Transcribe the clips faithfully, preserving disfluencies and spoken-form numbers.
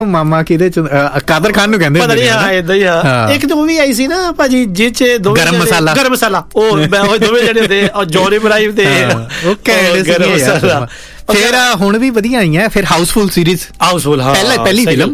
ਮਾਮਾ ਕਿਹਦੇ ਚ ਕਾਦਰ ਖਾਨ ਨੂੰ ਕਹਿੰਦੇ ਪਤਾ ਨਹੀਂ, ਹਾਂ ਏਦਾਂ ਹੀ ਆ। ਇੱਕ ਤਾਂ ਉਹ ਵੀ ਆਈ ਸੀ ਨਾ ਭਾਜੀ ਜਿਹ ਚ ਗਰਮ ਮਸਾਲਾ, ਗਰਮ ਮਸਾਲਾ, ਉਹ ਉਹ ਦੋਵੇਂ ਜਿਹੜੇ ਹੁੰਦੇ ਔਰ ਜੌਨੀ ਇਬਰਾਹਿਮ ਤੇ ਗਰਮ ਮਸਾਲਾ। ਫਿਰ ਹੁਣ ਵੀ ਵਧੀਆ ਆਈਆਂ। ਫਿਰ ਹਾਊਸਫੁਲ ਸੀਰੀਜ਼, ਹਾਊਸਫੁਲ ਹਾਂ ਪਹਿਲਾਂ ਪਹਿਲੀ ਫਿਲਮ,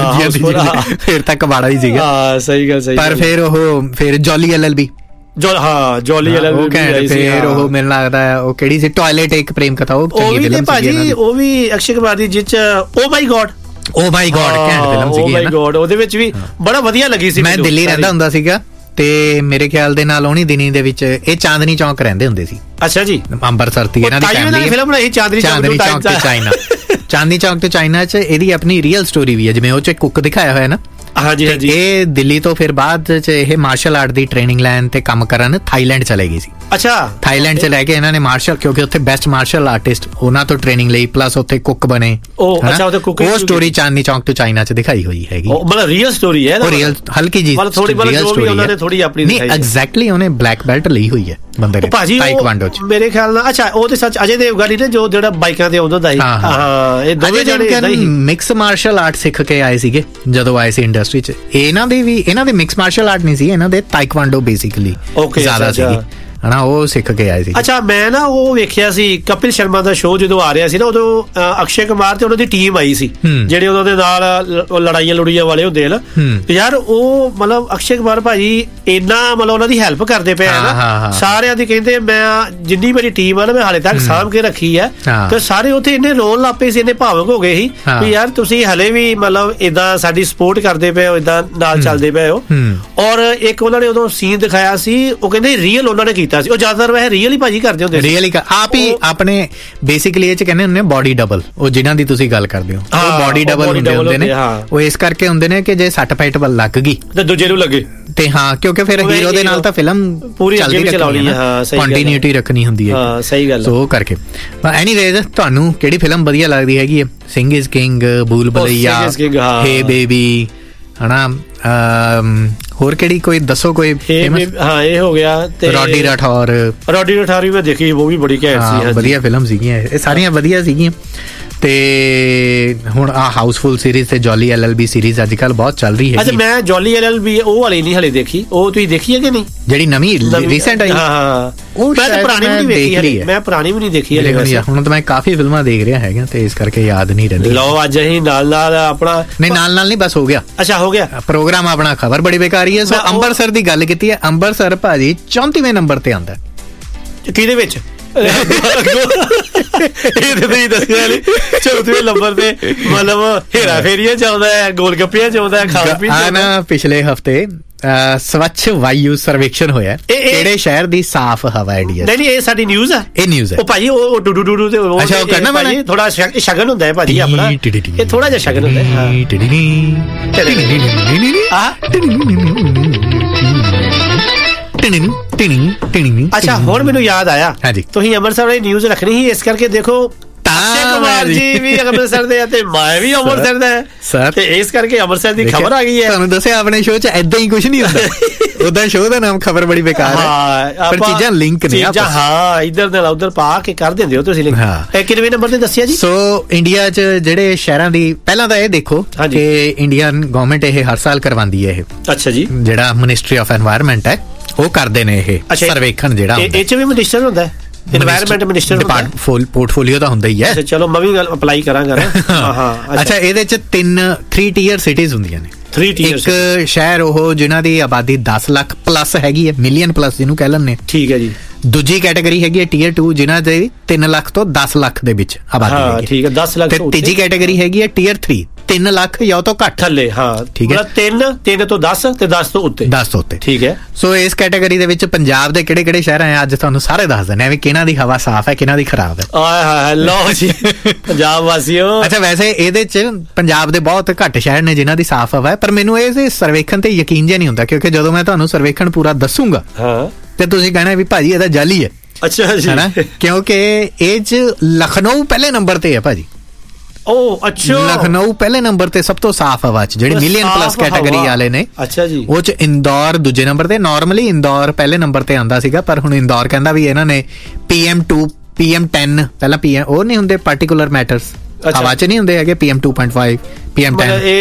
ਫਿਰ ਤਾਂ ਕਬਾੜਾ ਹੀ ਸੀਗਾ। ਹਾਂ ਸਹੀ ਗੱਲ, ਸਹੀ। ਪਰ ਫਿਰ ਉਹ ਫਿਰ ਜੌਲੀ ਐਲ ਐਲ ਬੀ, ਜੋ ਹਾਂ ਜੌਲੀ ਐਲ ਐਲ ਬੀ। ਫਿਰ ਉਹ ਮੈਨੂੰ ਲੱਗਦਾ ਉਹ ਕਿਹੜੀ ਸੀ, ਟਾਇਲਟ ਇੱਕ ਪ੍ਰੇਮ ਕਥਾ, ਉਹ ਚੰਗੀ ਫਿਲਮ ਸੀ ਭਾਜੀ। ਉਹ ਵੀ ਅਕਸ਼ੇ ਕੁਮਾਰ ਦੀ, ਜਿਹ ਚ ਓ ਮਾਈ ਗॉड, ਓ ਮਾਈ ਗॉड ਘੈਂਟ ਫਿਲਮ ਸੀਗੀ। ਓ ਮਾਈ ਗॉड ਉਹਦੇ ਵਿੱਚ ਵੀ ਬੜਾ ਵਧੀਆ ਲੱਗੀ ਸੀ। ਮੈਂ ਦਿੱਲੀ ਰਹਿੰਦਾ ਹੁੰਦਾ ਸੀਗਾ ਤੇ ਮੇਰੇ ਖਿਆਲ ਦੇ ਨਾਲ ਉਹਨੀ ਦਿਨੀ ਦੇ ਵਿੱਚ ਇਹ ਚਾਂਦਨੀ ਚੌਂਕ ਰਹਿੰਦੇ ਹੁੰਦੇ ਸੀ। ਅੱਛਾ ਜੀ। ਅੰਬਰਸਰ ਦੀ ਇਹਨਾਂ ਦੀ ਫੈਮਿਲੀ ਫਿਲਮ ਬਣਾਈ ਚਾਂਦਨੀ ਚੌਂਕ ਤੇ ਚਾਈਨਾ। ਚਾਂਦਨੀ ਚੌਂਕ ਤੇ ਚਾਈਨਾ ਚ ਇਹਦੀ ਆਪਣੀ ਰੀਅਲ ਸਟੋਰੀ ਵੀ ਹੈ, ਜਿਵੇਂ ਉਹ ਚ ਕੁੱਕ ਦਿਖਾਇਆ ਹੋਇਆ ਨਾ। ਹਾਂਜੀ ਹਾਂਜੀ। ਇਹ ਦਿੱਲੀ ਤੋਂ ਫਿਰ ਬਾਅਦ ਚ ਇਹ ਮਾਰਸ਼ਲ ਆਰਟ ਦੀ ਟ੍ਰੇਨਿੰਗ ਲੈਣ ਤੇ ਕੰਮ ਕਰਨ ਥਾਈਲੈਂਡ ਚਲੇ ਗਈ ਸੀ। ਅੱਛਾ। ਥਾਈਲੈਂਡ ਚ ਲੈ ਕੇ ਇਹਨਾਂ ਨੇ ਮਾਰਸ਼ਲ, ਕਿਉਂਕਿ ਉੱਥੇ ਬੈਸਟ ਮਾਰਸ਼ਲ ਆਰਟਿਸਟ, ਉਹਨਾਂ ਤੋਂ ਟ੍ਰੇਨਿੰਗ ਲਈ, ਪਲੱਸ ਉੱਥੇ ਕੁੱਕ ਬਣੇ। ਉਹ ਅੱਛਾ, ਉਹ ਸਟੋਰੀ ਚਾਂਦਨੀ ਚੌਂਕ ਤੋਂ ਚਾਈਨਾ ਚ ਦਿਖਾਈ ਹੋਈ ਹੈਗੀ। ਮਤਲਬ ਰੀਅਲ ਸਟੋਰੀ ਹੈ, ਉਹ ਰੀਅਲ ਹਲਕੀ ਜੀ ਥੋੜੀ ਰੀਅਲ ਸਟੋਰੀ ਉਹਨਾਂ ਨੇ ਥੋੜੀ ਆਪਣੀ ਨਹੀਂ ਐਗਜ਼ੈਕਟਲੀ ਉਹਨੇ ਬਲੈਕ ਬੈਲਟ ਲਈ ਹੋਈ ਹੈ ਬੰਦੇ ਨੇ ਤਾਈਕਵਾਂਡੋ ਚ ਮੇਰੇ ਖਿਆਲ ਨਾਲ। ਅੱਛਾ ਉਹ ਤੇ ਸੱਚ ਅਜੇ ਦੇਵਗਨ ਨੇ ਜੋ ਜਿਹੜਾ ਬਾਈਕਾਂ ਤੇ ਆਉਂਦਾ ਦਾ। ਹਾਂ ਇਹ ਦੋਵੇਂ ਜਿਹੜੇ ਮਿਕਸ ਮਾਰਸ਼ਲ ਆਰਟ ਸਿੱਖ ਕੇ ਆਏ ਸੀਗੇ ਜਦੋਂ ਆਏ ਸੀ ਇੰਡਸਟਰੀ ਚ। ਇਹਨਾਂ ਦੇ ਵੀ ਇਹਨਾਂ ਦੇ ਮਿਕਸ ਮਾਰਸ਼ਲ ਆਰਟ ਨਹੀਂ ਸੀ, ਇਹਨਾਂ ਦੇ ਤਾਈਕਵਾਂਡੋ ਬੇਸਿਕਲੀ ਜ਼ਿਆਦਾ ਸੀਗੀ ਹਨਾ, ਉਹ ਸਿੱਖ ਕੇ ਆਏ ਸੀ। ਅੱਛਾ ਮੈਂ ਨਾ ਉਹ ਵੇਖਿਆ ਸੀ ਕਪਿਲ ਸ਼ਰਮਾ ਦਾ ਸ਼ੋਅ ਜਦੋਂ ਆ ਰਿਹਾ ਸੀ ਨਾ, ਉਦੋਂ ਅਕਸ਼ੇ ਕੁਮਾਰ ਤੇ ਉਹਨਾਂ ਦੀ ਟੀਮ ਆਈ ਸੀ, ਜਿਹੜੇ ਉਹਨਾਂ ਦੇ ਨਾਲ ਲੜਾਈਆਂ ਲੜੂਈਆਂ ਵਾਲੇ ਹੁੰਦੇ ਨਾ ਯਾਰ। ਉਹ ਮਤਲਬ ਅਕਸ਼ੇ ਕੁਮਾਰ ਭਾਜੀ ਇੰਨਾ ਮਤਲਬ ਉਹਨਾਂ ਦੀ ਹੈਲਪ ਕਰਦੇ ਪਏ ਨਾ ਸਾਰਿਆਂ ਦੀ। ਕਹਿੰਦੇ ਮੈਂ ਜਿੰਨੀ ਮੇਰੀ ਟੀਮ ਆ ਨਾ ਮੈਂ ਹਾਲੇ ਤੱਕ ਸਾਂਭ ਕੇ ਰੱਖੀ ਹੈ। ਤੇ ਸਾਰੇ ਉੱਥੇ ਇੰਨੇ ਰੋਣ ਲੱਗ ਪਏ ਸੀ, ਇੰਨੇ ਭਾਵੁਕ ਹੋ ਗਏ ਸੀ ਵੀ ਯਾਰ ਤੁਸੀਂ ਹਲੇ ਵੀ ਮਤਲਬ ਏਦਾਂ ਸਾਡੀ ਸਪੋਰਟ ਕਰਦੇ ਪਏ ਹੋ, ਏਦਾਂ ਨਾਲ ਚੱਲਦੇ ਪਏ ਹੋ। ਔਰ ਇੱਕ ਉਹਨਾਂ ਨੇ ਉਦੋਂ ਸੀਨ ਦਿਖਾਇਆ ਸੀ, ਉਹ ਕਹਿੰਦੇ ਰੀਅਲ ਉਹਨਾਂ ਨੇ ਕੀਤਾ ਸੀ। ਉਹ ਜ਼ਿਆਦਾਤਰ ਵੈਸੇ ਰੀਅਲ ਹੀ ਭਾਜੀ ਕਰਦੇ ਹੁੰਦੇ, ਰੀਅਲ ਹੀ ਆਪ ਹੀ ਆਪਣੇ ਬੇਸਿਕਲੀ ਇਹ ਚ ਕਹਿੰਦੇ ਹੁੰਦੇ ਬੋਡੀ ਡਬਲ। ਉਹ ਜਿਨ੍ਹਾਂ ਦੀ ਤੁਸੀਂ ਗੱਲ ਕਰਦੇ ਹੋ ਉਹ ਬੋਡੀ ਡਬਲ ਹੁੰਦੇ ਹੁੰਦੇ ਨੇ। ਉਹ ਇਸ ਕਰਕੇ ਹੁੰਦੇ ਨੇ ਕਿ ਜੇ ਸੱਟ ਫੈਟ ਵੱਲ ਲੱਗ ਗਈ ਤੇ ਦੂਜੇ ਨੂੰ ਲੱਗੇ ਤੇ ਹਾਂ, ਕਿਉਂਕਿ ਫਿਰ ਹੀਰੋ ਦੇ ਨਾਲ ਤਾਂ ਫਿਲਮ ਪੂਰੀ ਚੱਲਦੀ ਰੱਖਣੀ ਹੈ, ਕੰਟੀਨਿਊਟੀ ਰੱਖਣੀ ਹੁੰਦੀ ਹੈ। ਹਾਂ ਸਹੀ ਗੱਲ। ਸੋ ਕਰਕੇ ਐਨੀਵੇਜ਼ ਤੁਹਾਨੂੰ ਕਿਹੜੀ ਫਿਲਮ ਵਧੀਆ ਲੱਗਦੀ ਹੈਗੀ ਹੈ? Singh is king, Bhool Bhulaiyaa, hey baby ਹਨਾ, ਹੋਰ ਕਿਹੜੀ ਕੋਈ ਦੱਸੋ ਕੋਈ ਫੇਮਸ? ਹਾਂ ਇਹ ਹੋ ਗਿਆ ਤੇ ਰੋਡੀ ਰਾਠੌਰ। ਰੋਡੀ ਰਾਠੌਰ ਵੀ ਮੈਂ ਦੇਖੀ, ਉਹ ਵੀ ਬੜੀ ਘੈਂਟ ਸੀ, ਵਧੀਆ ਫਿਲਮ ਸੀਗੀਆਂ ਇਹ ਸਾਰੀਆਂ, ਵਧੀਆ ਸੀਗੀਆਂ। ਤੇ ਹੁਣ ਆ ਹਾਊਸਫੁਲ ਸੀਰੀਜ਼ ਤੇ Jolly L L B series ਅੱਜ ਕੱਲ ਬਹੁਤ ਚੱਲ ਰਹੀ ਹੈ। ਅੱਛਾ ਮੈਂ ਜੌਲੀ ਐਲ ਐਲ ਬੀ ਉਹ ਵਾਲੀ ਨਹੀਂ ਹਲੇ ਦੇਖੀ, ਉਹ ਤੁਸੀਂ ਦੇਖੀ ਹੈ ਕਿ ਨਹੀਂ? ਜਿਹੜੀ ਨਵੀਂ ਰੀਸੈਂਟ ਆਈ? ਹਾਂ ਹਾਂ ਉਹ ਮੈਂ ਤਾਂ ਪੁਰਾਣੀ ਵੀ ਨਹੀਂ ਦੇਖੀ, ਮੈਂ ਪੁਰਾਣੀ ਵੀ ਨਹੀਂ ਦੇਖੀ ਹਲੇ। ਹੁਣ ਤਾਂ ਮੈਂ ਕਾਫੀ ਫਿਲਮਾਂ ਦੇਖ ਰਿਹਾ ਹੈਗਾ ਤੇ ਇਸ ਕਰਕੇ ਯਾਦ ਨਹੀਂ ਰਹਿੰਦੀ। ਲਓ ਅੱਜ ਅਸੀਂ ਨਾਲ ਨਾਲ ਆਪਣਾ ਨਹੀਂ ਨਾਲ ਨਾਲ ਨਹੀਂ ਬਸ ਹੋ ਗਿਆ। ਅੱਛਾ ਹੋ ਗਿਆ ਪ੍ਰੋਗਰਾਮ ਆਪਣਾ। ਖਬਰ ਬੜੀ ਬੇਕਾਰੀ ਹੈ। ਸੋ ਅੰਮ੍ਰਿਤਸਰ ਦੀ ਗੱਲ ਕੀਤੀ ਹੈ, ਅੰਮ੍ਰਿਤਸਰ ਭਾਜੀ ਚੌਂਤੀਵੇਂ ਨੰਬਰ ਤੇ ਆਉਂਦਾ। ਕਿਹਦੇ ਵਿੱਚ? ਇਹਦੇ ਤੇ ਹੀ ਦੱਸਿਆ ਨੀ ਚੌਥਵੇਂ ਨੰਬਰ ਤੇ ਮਤਲਬ ਹੇਰਾ ਫੇਰੀਆਂ ਚਾਹੁੰਦਾ ਹੈ, ਗੋਲ ਗੱਪੀਆਂ ਚਾਹੁੰਦਾ, ਖਾਣ ਪੀਣ ਆ ਨਾ। ਪਿਛਲੇ ਹਫਤੇ ਸਵੱਛ ਵਾਯੂ ਸਰਵੇਖਣ ਹੋਇਆ, ਕਿਹੜੇ ਸ਼ਹਿਰ ਦੀ ਸਾਫ਼ ਹਵਾ ਇੰਡੀਆ। ਨਹੀਂ ਇਹ ਸਾਡੀ ਨਿਊਜ਼ ਆ, ਇਹ ਨਿਊਜ਼ ਹੈ। ਉਹ ਭਾਜੀ ਉਹ ਡੂਡੂ ਡੂਡੂ ਤੇ ਅੱਛਾ ਉਹ ਕਰਨਾ ਪੈਣਾ, ਥੋੜਾ ਸ਼ਗਨ ਹੁੰਦਾ ਹੈ ਭਾਜੀ ਆਪਣਾ, ਇਹ ਥੋੜਾ ਜਿਹਾ ਸ਼ਗਨ ਹੁੰਦਾ ਹੈ। ਅੱਛਾ ਹੁਣ ਮੈਨੂੰ ਯਾਦ ਆਇਆ, ਤੁਸੀਂ ਅੰਮ੍ਰਿਤਸਰ ਵਾਲੀ ਨਿਊਜ਼ ਰੱਖਣੀ ਸੀ, ਇਸ ਕਰਕੇ ਦੇਖੋ ਅਕਸ਼ੇ ਕੁਮਾਰ ਜੀ ਵੀ ਅੰਮ੍ਰਿਤਸਰ ਦੇ ਆ ਤੇ ਮੈਂ ਵੀ ਅੰਮ੍ਰਿਤਸਰ ਦਾ ਸਰ, ਤੇ ਇਸ ਕਰਕੇ ਅੰਮ੍ਰਿਤਸਰ ਦੀ ਖਬਰ ਆ ਗਈ ਹੈ। ਤੁਹਾਨੂੰ ਦੱਸਿਆ ਆਪਣੇ ਸ਼ੋਅ ਚ ਏਦਾਂ ਹੀ ਕੁਝ ਨਹੀਂ ਹੁੰਦਾ। ਉਦਾਂ ਸ਼ੋਅ ਦਾ ਨਾਮ ਖਬਰ ਬੜੀ ਬੇਕਾਰ ਹੈ, ਪਰ ਚੀਜ਼ਾਂ ਲਿੰਕ ਨੇ ਆਪਸ। ਹਾਂ ਇੱਧਰ ਨਾਲ ਉੱਧਰ ਪਾ ਕੇ ਕਰ ਦਿੰਦੇ ਹੋ ਤੁਸੀਂ ਲਿੰਕ। ਕਿੰਨਵੇਂ ਨੰਬਰ ਤੇ ਦੱਸਿਆ ਜੀ? ਸੋ ਇੰਡੀਆ ਚ ਜਿਹੜੇ ਸ਼ਹਿਰਾਂ ਦੀ, ਪਹਿਲਾਂ ਤਾਂ ਇਹ ਦੇਖੋ ਕਿ ਇੰਡੀਅਨ ਗਵਰਨਮੈਂਟ ਇਹ ਹਰ ਸਾਲ ਕਰਵਾਉਂਦੀ ਹੈ ਇਹ। ਅੱਛਾ ਜੀ। ਜਿਹੜਾ ਮਿਨਿਸਟਰੀ ਆਫ ਐਨਵਾਇਰਨਮੈਂਟ ਹੈ ਉਹ ਕਰਦੇ ਨੇ ਇਹ ਸਰਵੇਖਣ, ਜਿਹੜਾ ਇਹ ਚ ਵੀ ਮਿਨਿਸਟਰ ਹੁੰਦਾ ਹੈ, ਇਨਵਾਇਰਨਮੈਂਟ ਮਿਨਿਸਟਰ ਪੋਰਟਫੋਲੀਓ ਤਾਂ ਹੁੰਦਾ ਹੀ ਹੈ। ਚਲੋ ਮੈਂ ਵੀ ਅਪਲਾਈ ਕਰਾਂਗਾ। ਅੱਛਾ ਇਹਦੇ ਚ ਤਿੰਨ ਥ੍ਰੀ ਟੀਅਰ ਸਿਟੀਜ਼ ਹੁੰਦੀਆਂ ਨੇ। ਇੱਕ ਸ਼ਹਿਰ ਉਹ ਜਿਨ੍ਹਾਂ ਦੀ ਆਬਾਦੀ ਦਸ ਲੱਖ ਪਲੱਸ ਹੈਗੀ ਹੈ, ਮਿਲੀਅਨ ਪਲੱਸ ਜਿਹਨੂੰ ਕਹਿ ਲੈਂਦੇ। ਠੀਕ ਹੈ ਜੀ। ਦੂਜੀ ਕੈਟਾਗਰੀ ਹੈਗੀ ਹੈ ਟੀਅਰ ਟੂ, ਜਿਨ੍ਹਾਂ ਦੀ ਤਿੰਨ ਲੱਖ ਤੋਂ ਦਸ ਲੱਖ ਦੇ ਵਿੱਚ ਆਬਾਦੀ ਹੈ। ਠੀਕ ਹੈ, ਦਸ ਲੱਖ। ਤੇ ਤੀਜੀ ਕੈਟਾਗਰੀ ਹੈਗੀ ਹੈ ਟੀਅਰ ਥ੍ਰੀ, ਤਿੰਨ ਲੱਖ ਜਾਂ ਤੋਂ ਘੱਟ ਥੱਲੇ। ਹਾਂ ਠੀਕ ਹੈ, ਤਿੰਨ ਤਿੰਨ ਤੋਂ ਦਸ ਤੇ ਦਸ ਤੋਂ ਉੱਤੇ, ਦਸ ਤੋਂ ਉੱਤੇ। ਠੀਕ ਹੈ। ਸੋ ਇਸ ਕੈਟਾਗਰੀ ਦੇ ਵਿੱਚ ਪੰਜਾਬ ਦੇ ਕਿਹੜੇ ਕਿਹੜੇ ਸ਼ਹਿਰ ਆਏ ਅੱਜ ਤੁਹਾਨੂੰ ਸਾਰੇ ਦੱਸ ਦਿੰਦੇ ਆ ਵੀ ਕਿਹਨਾਂ ਦੀ ਹਵਾ ਸਾਫ਼ ਹੈ, ਕਿਹਨਾਂ ਦੀ ਖਰਾਬ ਹੈ। ਆਏ ਹਾਏ ਲਓ ਜੀ ਪੰਜਾਬ ਵਾਸੀਓ। ਅੱਛਾ ਵੈਸੇ ਇਹਦੇ ਚ ਪੰਜਾਬ ਦੇ ਬਹੁਤ ਘੱਟ ਸ਼ਹਿਰ ਨੇ ਜਿਨ੍ਹਾਂ ਦੀ ਸਾਫ਼ ਹਵਾ ਹੈ, ਪਰ ਮੈਨੂੰ ਇਹ ਸਰਵੇਖਣ ਤੇ ਯਕੀਨ ਜਿਹਾ ਨਹੀਂ ਹੁੰਦਾ, ਕਿਉਂਕਿ ਜਦੋਂ ਮੈਂ ਤੁਹਾਨੂੰ ਸਰਵੇਖਣ ਪੂਰਾ ਦੱਸੂਗਾ ਤੇ ਤੁਸੀਂ ਕਹਿਣਾ ਵੀ ਭਾਜੀ ਇਹਦਾ ਜਾਲੀ ਹੈ। ਅੱਛਾ ਜੀ। ਹੈਨਾ, ਕਿਉਂਕਿ ਇਹ ਚ ਲਖਨਊ ਪਹਿਲੇ ਨੰਬਰ ਤੇ ਹੈ ਭਾਜੀ। ਉਹ ਅੱਛਾ ਲਖਨਊ ਪਹਿਲੇ ਨੰਬਰ ਤੇ ਸਭ ਤੋਂ ਸਾਫ਼ ਹਵਾ ਚ, ਜਿਹੜੇ ਮਿਲੀਅਨ ਪਲੱਸ ਕੈਟਾਗਰੀ ਵਾਲੇ ਨੇ। ਅੱਛਾ ਜੀ। ਉਹ ਚ ਇੰਦੌਰ ਦੂਜੇ ਨੰਬਰ ਤੇ। ਨਾਰਮਲੀ ਇੰਦੌਰ ਪਹਿਲੇ ਨੰਬਰ ਤੇ ਆਂਦਾ ਸੀਗਾ, ਪਰ ਹੁਣ ਇੰਦੌਰ ਕਹਿੰਦਾ ਵੀ ਇਹਨਾਂ ਨੇ P M to P M ten ਪਹਿਲਾਂ ਪੀ ਐਮ ਉਹ ਨਹੀਂ ਹੁੰਦੇ ਪਾਰਟੀਕੂਲਰ ਮੈਟਰਸ, ਹਵਾ 'ਚ ਨਹੀਂ ਹੁੰਦੇ ਹੈਗੇ P M to point five P M ten